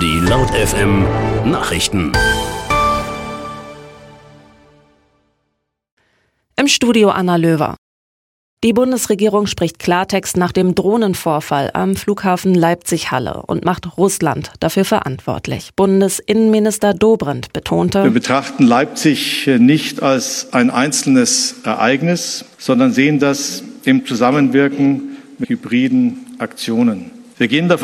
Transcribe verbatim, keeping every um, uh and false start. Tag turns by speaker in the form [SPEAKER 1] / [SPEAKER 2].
[SPEAKER 1] Die Laut F M Nachrichten.
[SPEAKER 2] Im Studio Anna Löwer. Die Bundesregierung spricht Klartext nach dem Drohnenvorfall am Flughafen Leipzig-Halle und macht Russland dafür verantwortlich. Bundesinnenminister Dobrindt betonte:
[SPEAKER 3] Wir betrachten Leipzig nicht als ein einzelnes Ereignis, sondern sehen das im Zusammenwirken mit hybriden Aktionen. Wir gehen davon